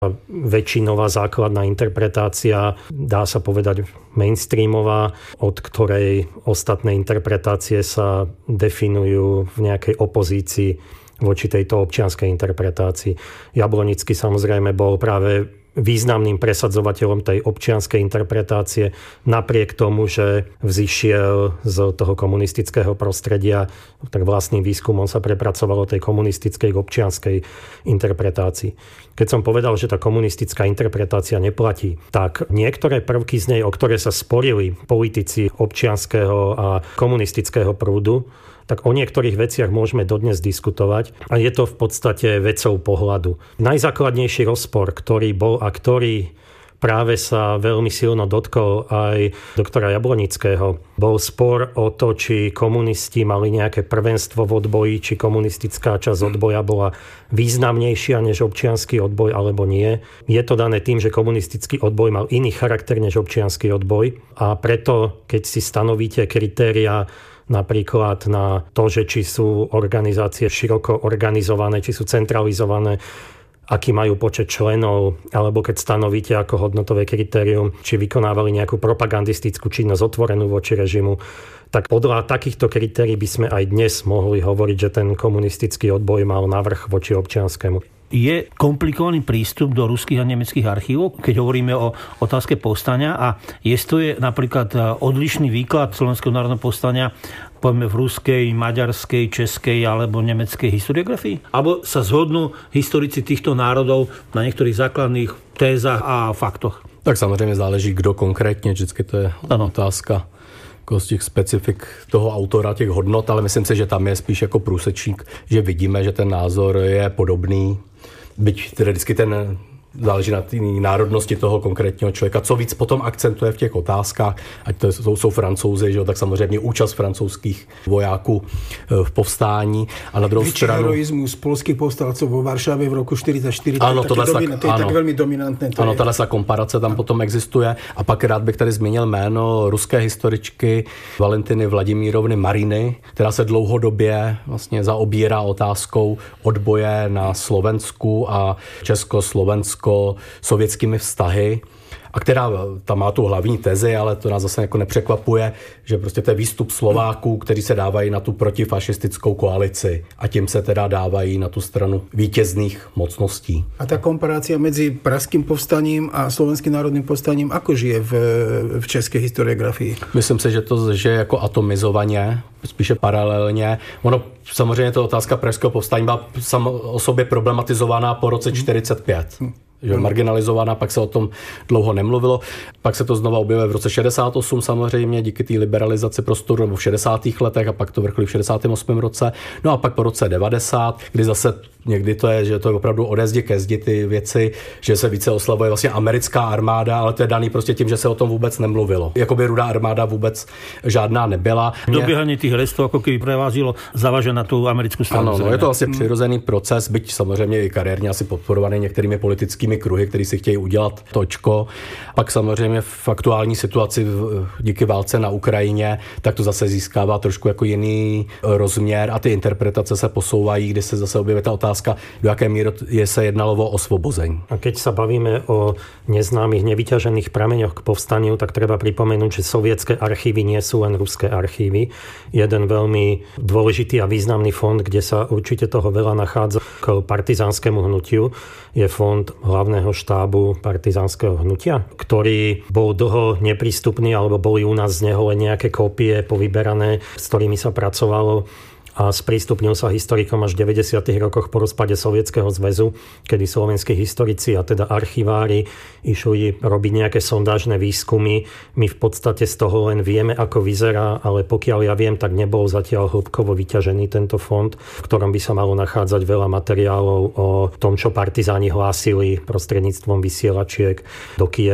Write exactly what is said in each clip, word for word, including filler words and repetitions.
väčšinová základná interpretácia, dá sa povedať mainstreamová, od ktorej ostatné interpretácie sa definujú v nejakej opozícii voči tejto občianskej interpretácii. Jablonický samozrejme bol práve významným presadzovateľom tej občianskej interpretácie, napriek tomu, že vzišiel z toho komunistického prostredia, tak vlastným výskumom sa prepracovalo tej komunistickej občianskej interpretácii. Keď som povedal, že tá komunistická interpretácia neplatí, tak niektoré prvky z nej, o ktoré sa sporili politici občianskeho a komunistického prúdu, tak o niektorých veciach môžeme dodnes diskutovať a je to v podstate vecou pohľadu. Najzákladnejší rozpor, ktorý bol a ktorý práve sa veľmi silno dotkol aj doktora Jablonického, bol spor o to, či komunisti mali nejaké prvenstvo v odboji, či komunistická časť odboja bola významnejšia než občiansky odboj, alebo nie. Je to dané tým, že komunistický odboj mal iný charakter než občiansky odboj a preto, keď si stanovíte kritériá napríklad na to, že či sú organizácie široko organizované, či sú centralizované, aký majú počet členov, alebo keď stanovíte ako hodnotové kritérium, či vykonávali nejakú propagandistickú činnosť otvorenú voči režimu, tak podľa takýchto kritérií by sme aj dnes mohli hovoriť, že ten komunistický odboj mal navrch voči občianskému. Je komplikovaný prístup do ruských a nemeckých archívov, keď hovoríme o otázke povstania a jestuje napríklad odlišný výklad Slovenského národného povstania povedzme v ruskej, maďarskej, českej alebo nemeckej historiografii? Alebo sa zhodnú historici týchto národov na niektorých základných tézach a faktoch? Tak samozřejmě záleží, kdo konkrétně, vždycky to je ano. otázka z těch specifik toho autora, těch hodnot, ale myslím si, že tam je spíš jako průsečník, že vidíme, že ten názor je podobný. Byť teda vždycky ten záleží na té národnosti toho konkrétního člověka. Co víc potom akcentuje v těch otázkách, ať to jsou, jsou Francouzi, že jo, tak samozřejmě účast francouzských vojáků v povstání. A na druhou stranu heroizmus polských povstalců vo Varšavě v roku čtyřicet čtyři. Ano, to, tak, domina, to je ano, tak velmi dominantné. To ano, je. tato komparace tam potom existuje. A pak rád bych tady zmínil jméno ruské historičky Valentiny Vladimírovny Mariny, která se dlouhodobě vlastně zaobírá otázkou odboje na Slovensku a Československu sovětskými vztahy a která tam má tu hlavní tezi, ale to nás zase jako nepřekvapuje, že prostě to je výstup Slováků, kteří se dávají na tu protifašistickou koalici a tím se teda dávají na tu stranu vítězných mocností. A ta komparácia medzi pražským povstaním a slovenským národným povstaním ako žije v, v české historiografii? Myslím si, že to žije jako atomizovaně, spíše paralelně. Ono samozřejmě to otázka pražského povstání byla samo o sobě problematizovaná po roce čtyřicet pět. Hmm. Že marginalizovaná, pak se o tom dlouho nemluvilo. Pak se to znova objevuje v roce šedesát osm samozřejmě díky té liberalizaci prostoru, nebo v šedesátých letech a pak to vrcholí v šedesátém osmém roce. No a pak po roce devadesát, kdy zase někdy to je, že to je opravdu ode zdi ke zdi ty věci, že se více oslavuje vlastně americká armáda, ale to je daný prostě tím, že se o tom vůbec nemluvilo. Jakoby Rudá armáda vůbec žádná nebyla. Doběhání těch listů jako kdyby prevázilo zavaže na tu americkou stranu. Ano, no, je to vlastně přirozený proces, byť samozřejmě i kariérně asi podporovaný některými politickými kruhy, který si chtějí udělat točko. Pak samozřejmě v aktuální situaci díky válce na Ukrajině, tak to zase získává trošku jako jiný rozměr a ty interpretace se posouvají, kdy se zase objeví ta otázka, do jaké míry je se jednalo o osvobození. A keď sa bavíme o neznámych, nevyťažených prameňoch k povstaniu, tak treba pripomenúť, že sovietské archívy nie sú len ruské archívy. Jeden veľmi dôležitý a významný fond, kde sa určite toho veľa nachádza k partizánskemu hnutiu, je fond hlavného štábu partizánskeho hnutia, ktorý bol dlho neprístupný, alebo boli u nás z neho len nejaké kópie povyberané, s ktorými sa pracovalo a sprístupnil sa historikom až v deväťdesiatych rokoch po rozpade Sovietskeho zväzu, kedy slovenskí historici a teda archivári išli robiť nejaké sondážne výskumy. My v podstate z toho len vieme, ako vyzerá, ale pokiaľ ja viem, tak nebol zatiaľ hĺbkovo vyťažený tento fond, v ktorom by sa malo nachádzať veľa materiálov o tom, čo partizáni hlásili prostredníctvom vysielačiek do Kyjeva.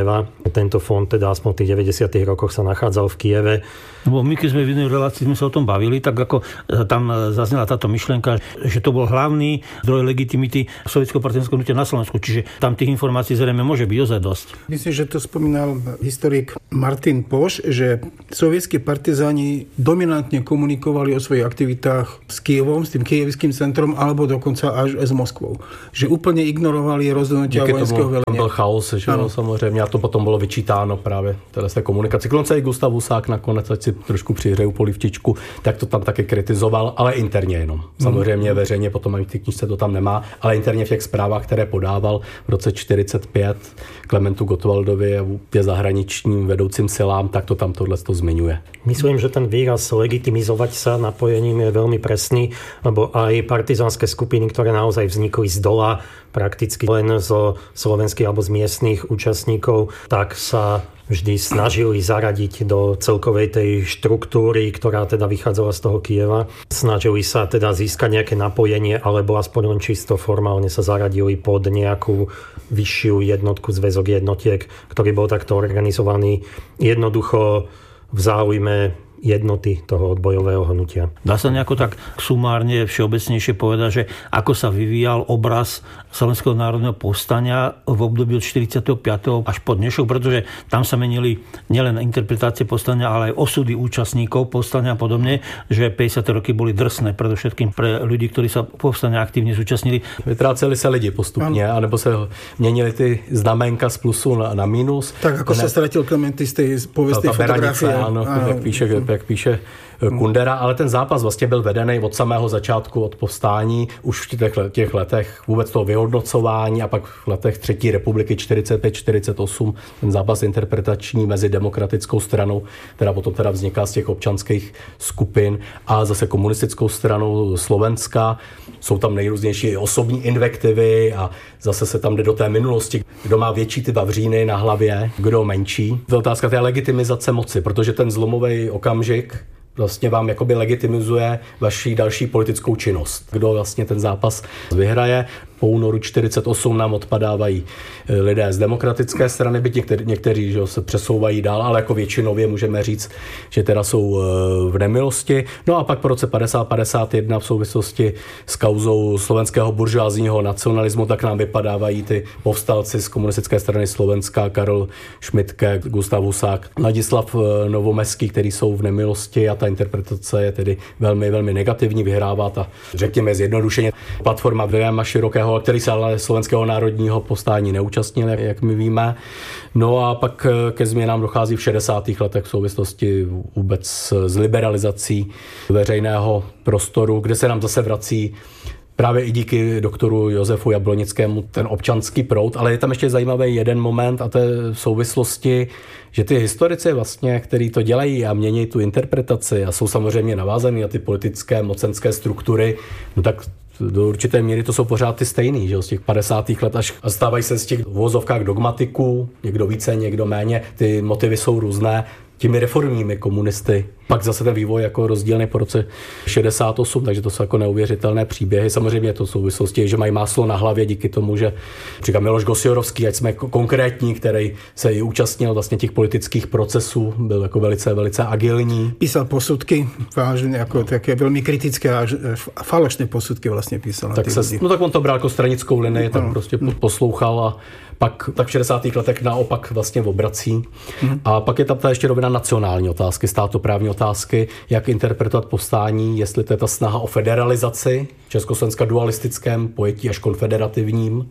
Tento fond teda aspoň v tých deväťdesiatych rokoch sa nachádzal v Kieve. Lebo my, keď sme v jednej relácii sme sa o tom bavili, tak ako tam zaznela táto myšlienka, že to bol hlavný zdroj legitimity sovietskeho partizánskeho hnutia na Slovensku. Čiže tam tých informácií zrejme môže byť ozaj dosť. Myslím, že to spomínal historik Martin Poš, že sovietskí partizáni dominantne komunikovali o svojich aktivitách s Kyjevom, s tým kyjevským centrom, alebo dokonca až s Moskvou. Že úplne ignorovali rozhodnutia vojenského velenia. Tam byl chaos, že no, samozřejmě. A to potom bylo vyčítáno právě této komunikaci. Klonce i Gustav Husák nakonec, ať si trošku přihřeju polivčičku, tak to tam taky kritizoval, ale interně jenom. Samozřejmě veřejně potom ani v té knížce to tam nemá, ale interně v těch zprávách, které podával v roce čtyřicet pět Klementu Gottwaldovi, je zahraničním vedoucím silám, tak to tam tohle to zmiňuje. Myslím, že ten výraz legitimizovať sa napojením je veľmi presný, lebo aj partizánske skupiny, ktoré naozaj vznikli z dola, prakticky len zo slovenských alebo z miestnych účastníkov, tak sa vždy snažili zaradiť do celkovej tej štruktúry, ktorá teda vychádzala z toho Kyjeva. Snažili sa teda získať nejaké napojenie, alebo aspoň len čisto formálne sa zaradili pod nejakú vyššiu jednotku, zväzok jednotiek, ktorý bol takto organizovaný jednoducho v záujme jednoty toho odbojového hnutia. Dá sa nejako tak sumárne všeobecnejšie povedať, že ako sa vyvíjal obraz Slovenského národného povstania v období od štyridsiateho piateho až po dnešok, pretože tam sa menili nielen interpretácie povstania, ale aj osudy účastníkov povstania a podobne, že päťdesiate roky boli drsné, predovšetkým pre ľudí, ktorí sa povstania aktívne zúčastnili. Vytráceli sa lidi postupne, ano. Anebo sa menili ty znamenka z plusu na, na mínus. Tak ako ne... sa stratil Klementy z tej povestnej fotografie. Áno, jak píše, jak píše Kundera, ale ten zápas vlastně byl vedený od samého začátku, od povstání, už v těch, těch letech vůbec toho vyhodnocování a pak v letech Třetí republiky čtyřicet pět čtyřicet osm, ten zápas interpretační mezi demokratickou stranou, která potom teda vzniká z těch občanských skupin, a zase komunistickou stranou Slovenska. Jsou tam nejrůznější osobní invektivy a zase se tam jde do té minulosti, kdo má větší ty vavříny na hlavě, kdo menší. To je otázka té legitimizace moci, protože ten zlomový okamžik vlastně vám jakoby legitimizuje vaši další politickou činnost. Kdo vlastně ten zápas vyhraje. Po únoru čtyřicet osm nám odpadávají lidé z demokratické strany, byť někteří, někteří že se přesouvají dál, ale jako většinově můžeme říct, že teda jsou v nemilosti. No a pak po roce padesát padesát jedna v souvislosti s kauzou slovenského buržoázního nacionalismu, tak nám vypadávají ty povstalci z komunistické strany Slovenska, Karol Šmitke, Gustav Husák, Ladislav Novomeský, který jsou v nemilosti, a ta interpretace je tedy velmi, velmi negativní, vyhrává ta, řekněme zjednodušeně, platforma Viléma Širokého, který se ale Slovenského národního povstání neúčastnil, jak my víme. No a pak ke změnám dochází v šedesátých letech v souvislosti vůbec s liberalizací veřejného prostoru, kde se nám zase vrací právě i díky doktoru Josefu Jablonickému ten občanský proud, ale je tam ještě zajímavý jeden moment, a to je v souvislosti, že ty historici vlastně, který to dělají a mění tu interpretaci a jsou samozřejmě navázaný na ty politické mocenské struktury, no tak do určité míry to jsou pořád ty stejný, že z těch padesátých let až a stávají se z těch vozovkách dogmatiků, někdo více, někdo méně, ty motivy jsou různé, těmi reformními komunisty. Pak zase ten vývoj jako rozdílný po roce šedesát osm, takže to jsou jako neuvěřitelné příběhy. Samozřejmě to v souvislosti, že mají máslo na hlavě díky tomu, že říkám Miloš Gosjorovský, ať jsme konkrétní, který se i účastnil vlastně těch politických procesů, byl jako velice, velice agilní. Písal posudky, vážně jako také velmi kritické a falošné posudky vlastně písal. Tak se, no tak on to bral jako stranickou linii, tak prostě poslouchal a pak tak v šedesátých letech naopak vlastně obrací. Hmm. A pak je tam ta ještě rovina nacionální otázky, státoprávní otázky, jak interpretovat povstání, jestli to je ta snaha o federalizaci, československa dualistickém pojetí až konfederativním,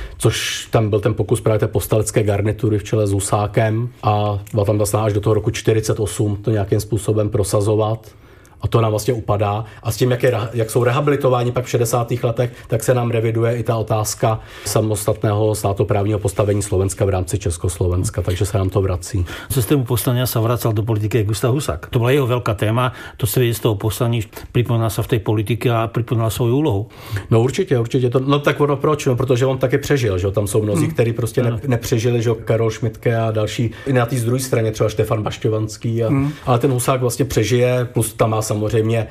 což tam byl ten pokus právě té povstalecké garnitury v čele s Husákem, a byla tam ta snaha až do toho roku čtyřicet osm to nějakým způsobem prosazovat. A to nám vlastně upadá. A s tím, jak, je, jak jsou rehabilitováni pak v šedesátých letech, tak se nám reviduje i ta otázka samostatného státoprávního postavení Slovenska v rámci Československa, takže se nám to vrací. Systému povstania sa vracal do politiky Gustav Husák. To bola jeho veľká téma, to svedectvo o povstaní pripomína sa v tej politike a pripomína svoju úlohu. No určitě, určitě. To, no tak ono proč? No, protože on taky přežil, že tam jsou mnozí, hmm. kteří prostě ne, nepřežili, že Karol Šmitke a další. I na té druhé straně třeba Štefan Bašťovanský, a, hmm. ale ten Husák vlastně přežije, plus tam má samozřejmě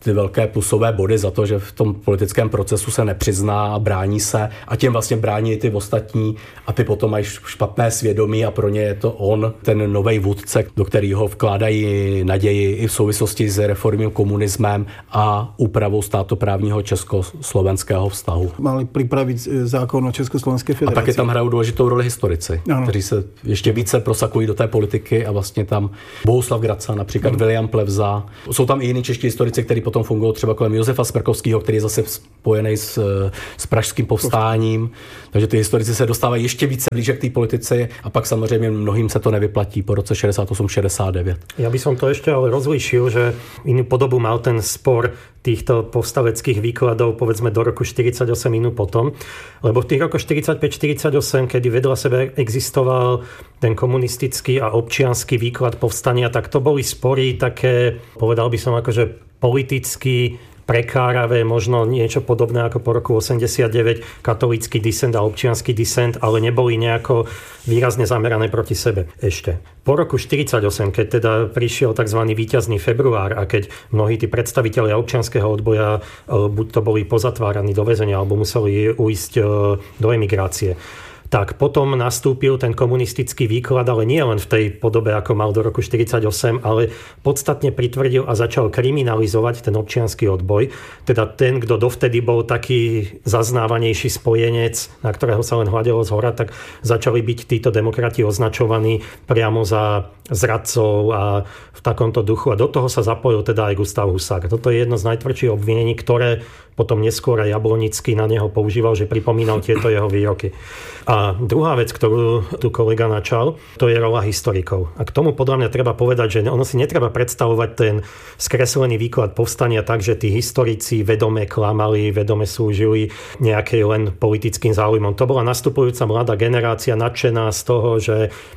ty velké plusové body za to, že v tom politickém procesu se nepřizná a brání se a tím vlastně brání i ty ostatní a ty potom mají špatné svědomí a pro ně je to on, ten novej vůdce, do kterého vkládají naději i v souvislosti s reformním komunismem a úpravou státoprávního československého vztahu. Mali připravit zákon o Československé federaci. A taky tam hrajou důležitou roli historici, ano. kteří se ještě více prosakují do té politiky a vlastně tam Bohuslav Graca, například ano. William Plevza. Jsou tam i jiní čeští historici, kteří potom fungují třeba kolem Josefa Smrkovského, který je zase spojený s, s pražským povstáním. Takže ty historici se dostávají ještě více blíže k té politice a pak samozřejmě mnohým se to nevyplatí po roce šedesát osm šedesát devět. Ja by som to ešte ale rozlíšil, že inú podobu mal ten spor týchto povstaleckých výkladov povedzme do roku štyridsaťosem inú potom, lebo v tých rokoch štyridsaťpäť štyridsaťosem, kedy vedľa sebe existoval ten komunistický a občiansky výklad povstania, tak to boli spory také, povedal by som akože politicky prekáravé, možno niečo podobné ako po roku osemdesiatdeväť, katolícky disent a občiansky disent, ale neboli nejako výrazne zamerané proti sebe ešte. Po roku štyridsaťosem, keď teda prišiel tzv. Víťazný február a keď mnohí tí predstavitelia občianskeho odboja buď to boli pozatváraní do väzenia, alebo museli uísť do emigrácie, tak potom nastúpil ten komunistický výklad, ale nie len v tej podobe, ako mal do roku štyridsaťosem, ale podstatne pritvrdil a začal kriminalizovať ten občiansky odboj. Teda ten, kto dovtedy bol taký zaznávanejší spojenec, na ktorého sa len hľadelo zhora, tak začali byť títo demokrati označovaní priamo za zradcov a v takomto duchu. A do toho sa zapojil teda aj Gustav Husák. Toto je jedno z najtvrdších obvinení, ktoré potom neskôr aj Jablonický na neho používal, že pripomínal tieto jeho výroky. A druhá vec, ktorú tu kolega načal, to je rola historikov. A k tomu podľa mňa treba povedať, že ono si netreba predstavovať ten skreslený výklad povstania tak, že tí historici vedome klamali, vedome slúžili nejakej len politickým záujmom. To bola nastupujúca mladá generácia nadšená z toho, že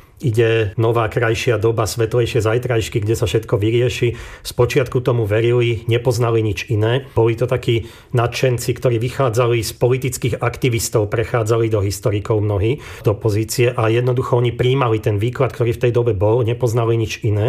ide nová, krajšia doba, svetlejšie zajtrajšky, kde sa všetko vyrieši. Spočiatku tomu verili, nepoznali nič iné. Boli to takí nadšenci, ktorí vychádzali z politických aktivistov, prechádzali do historikov mnohí, do pozície a jednoducho oni prijímali ten výklad, ktorý v tej dobe bol, nepoznali nič iné.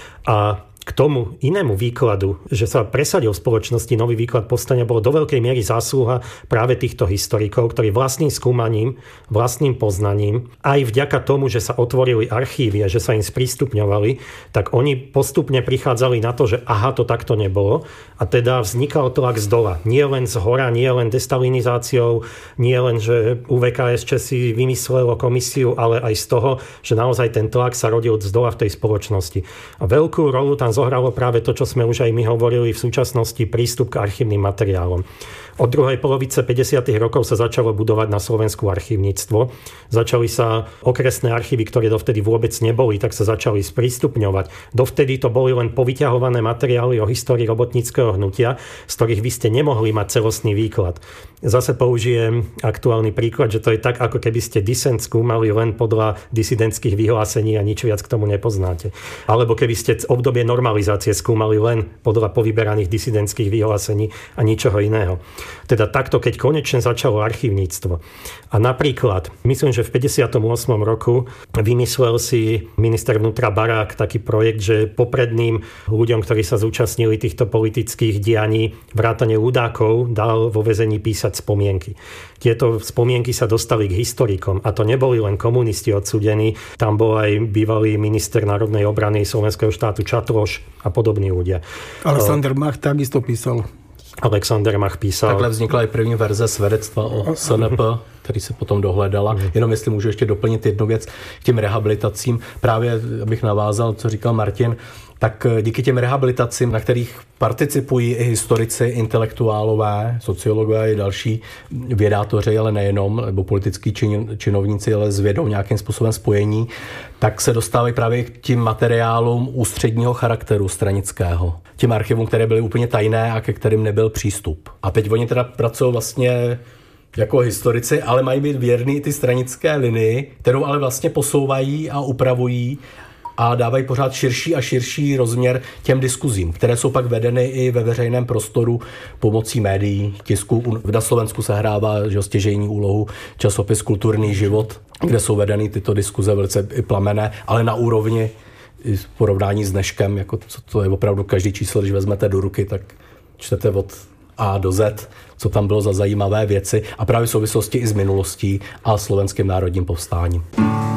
A k tomu inému výkladu, že sa presadil v spoločnosti nový výklad povstania, bolo do veľkej miery zásluha práve týchto historikov, ktorí vlastným skúmaním, vlastným poznaním, aj vďaka tomu, že sa otvorili archívy a že sa im sprístupňovali, tak oni postupne prichádzali na to, že aha, to takto nebolo. A teda vznikal tlak z dola. Nie len z hora, nie len destalinizáciou, nie len, že ú vé ká es si vymyslelo komisiu, ale aj z toho, že naozaj ten tlak sa rodil z dola v tej spoločnosti. A veľkú rolu tam zohralo práve to, čo sme už aj my hovorili v súčasnosti, prístup k archívnym materiálom. Od druhej polovice päťdesiatych rokov sa začalo budovať na Slovensku archívnictvo. Začali sa okresné archívy, ktoré dovtedy vôbec neboli, tak sa začali sprístupňovať. Dovtedy to boli len povyťahované materiály o histórii robotníckeho hnutia, z ktorých vy ste nemohli mať celostný výklad. Zase použijem aktuálny príklad, že to je tak, ako keby ste disent skúmali len podľa disidentských vyhlásení a nič viac k tomu nepoznáte. Alebo keby ste obdobie normalizácie skúmali len podľa povyberaných disidentských vyhlásení a ničoho iného. Teda takto, keď konečne začalo archívnictvo. A napríklad, myslím, že v päťdesiatom ôsmom roku vymyslel si minister vnútra Barák taký projekt, že popredným ľuďom, ktorí sa zúčastnili týchto politických dianí, vrátane ľudákov, dal vo väzení písať spomienky. Tieto spomienky sa dostali k historikom a to neboli len komunisti odsúdení, tam bol aj bývalý minister národnej obrany slovenského štátu Čatloš a podobní ľudia. Alexander Mach takisto písal. Alexander Mach písal. Takhle vznikla i první verze svedectva o es en pé, který se potom dohledala. Jenom jestli můžu ještě doplnit jednu věc k těm rehabilitacím. Právě, abych navázal, co říkal Martin, tak díky těm rehabilitacím, na kterých participují i historici, intelektuálové, sociologové i další vědátoři, ale nejenom, nebo politický čin, činovníci, ale s vědou nějakým způsobem spojení, tak se dostávají právě k tím materiálům ústředního charakteru stranického. Těm archivům, které byly úplně tajné a ke kterým nebyl přístup. A teď oni teda pracují vlastně jako historici, ale mají být věrní ty stranické linii, kterou ale vlastně posouvají a upravují a dávají pořád širší a širší rozměr těm diskuzím, které jsou pak vedeny i ve veřejném prostoru pomocí médií, tisku. Na Slovensku se hrává že stěžejní úlohu časopis Kulturní život, kde jsou vedeny tyto diskuze velice i plamené, ale na úrovni v porovnání s dneškem, jako to je opravdu každý číslo, když vezmete do ruky, tak čtete od A do Z, co tam bylo za zajímavé věci a právě v souvislosti i s minulostí a slovenským národním povstáním.